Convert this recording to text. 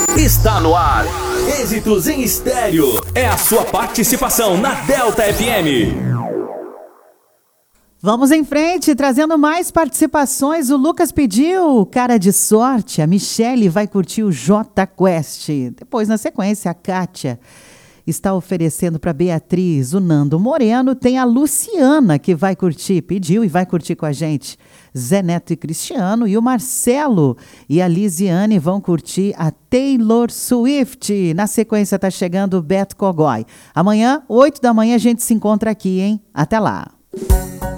Está no ar. Êxitos em Estéreo. É a sua participação na Delta FM. Vamos em frente, trazendo mais participações. O Lucas pediu Cara de Sorte. A Michele vai curtir o J Quest. Depois, na sequência, a Kátia está oferecendo para Beatriz. O Nando Moreno tem a Luciana, que vai curtir, pediu e vai curtir com a gente. Zé Neto e Cristiano. E o Marcelo e a Lisiane vão curtir a Taylor Swift. Na sequência está chegando o Beto Cogói. Amanhã, 8 da manhã, a gente se encontra aqui, hein? Até lá.